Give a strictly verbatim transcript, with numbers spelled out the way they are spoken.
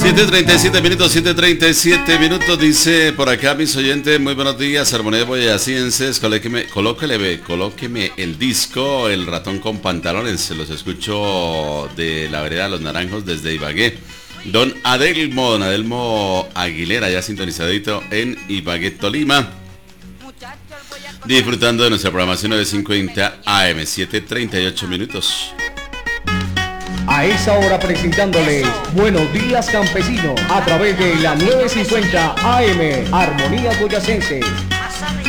siete treinta y siete minutos, siete treinta y siete minutos, dice por acá mis oyentes, muy buenos días, Armonía Boyacenses, colóqueme, colóquele, colóqueme el disco, El ratón con pantalones, se los escucho de la vereda Los Naranjos desde Ibagué. Don Adelmo, Don Adelmo Aguilera, ya sintonizadito en Ibagué, Tolima. Disfrutando de nuestra programación nueve cincuenta A M, siete treinta y ocho minutos. A esa hora presentándoles Buenos Días Campesinos a través de la nueve cincuenta A M, Armonía Boyacense.